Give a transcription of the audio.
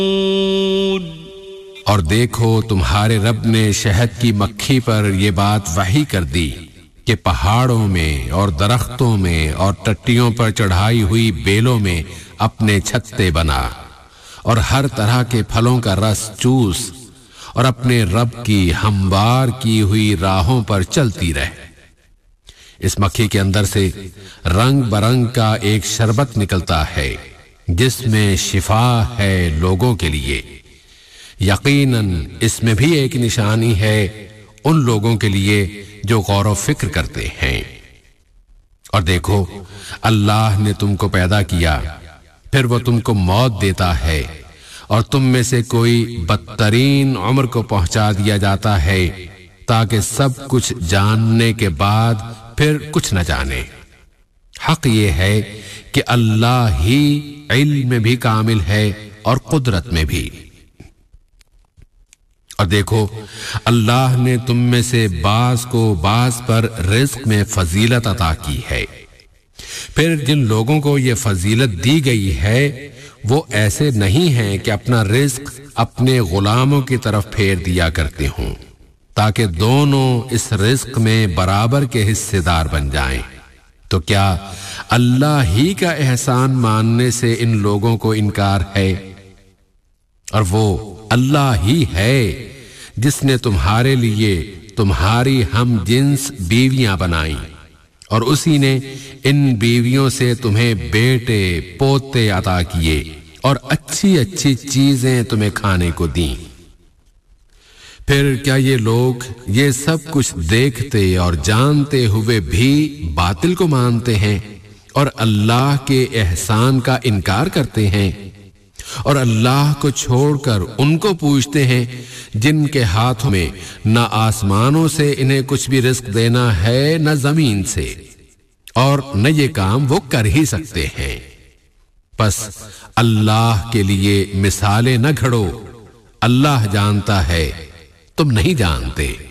اور دیکھو تمہارے رب نے شہد کی مکھی پر یہ بات وحی کر دی کہ پہاڑوں میں اور درختوں میں اور ٹٹیوں پر چڑھائی ہوئی بیلوں میں اپنے چھتے بنا اور ہر طرح کے پھلوں کا رس چوس اور اپنے رب کی ہموار کی ہوئی راہوں پر چلتی رہ۔ اس مکھی کے اندر سے رنگ برنگ کا ایک شربت نکلتا ہے جس میں شفا ہے لوگوں کے لیے۔ یقیناً اس میں بھی ایک نشانی ہے ان لوگوں کے لیے جو غور و فکر کرتے ہیں۔ اور دیکھو اللہ نے تم کو پیدا کیا، پھر وہ تم کو موت دیتا ہے اور تم میں سے کوئی بدترین عمر کو پہنچا دیا جاتا ہے تاکہ سب کچھ جاننے کے بعد پھر کچھ نہ جانے۔ حق یہ ہے کہ اللہ ہی علم میں بھی کامل ہے اور قدرت میں بھی۔ اور دیکھو اللہ نے تم میں سے بعض کو بعض پر رزق میں فضیلت عطا کی ہے، پھر جن لوگوں کو یہ فضیلت دی گئی ہے وہ ایسے نہیں ہیں کہ اپنا رزق اپنے غلاموں کی طرف پھیر دیا کرتے ہوں تاکہ دونوں اس رزق میں برابر کے حصے دار بن جائیں۔ تو کیا اللہ ہی کا احسان ماننے سے ان لوگوں کو انکار ہے؟ اور وہ اللہ ہی ہے جس نے تمہارے لیے تمہاری ہم جنس بیویاں بنائیں اور اسی نے ان بیویوں سے تمہیں بیٹے پوتے عطا کیے اور اچھی اچھی چیزیں تمہیں کھانے کو دیں۔ پھر کیا یہ لوگ یہ سب کچھ دیکھتے اور جانتے ہوئے بھی باطل کو مانتے ہیں اور اللہ کے احسان کا انکار کرتے ہیں اور اللہ کو چھوڑ کر ان کو پوچھتے ہیں جن کے ہاتھوں میں نہ آسمانوں سے انہیں کچھ بھی رزق دینا ہے نہ زمین سے، اور نہ یہ کام وہ کر ہی سکتے ہیں؟ پس اللہ کے لیے مثالیں نہ گھڑو، اللہ جانتا ہے تم نہیں جانتے۔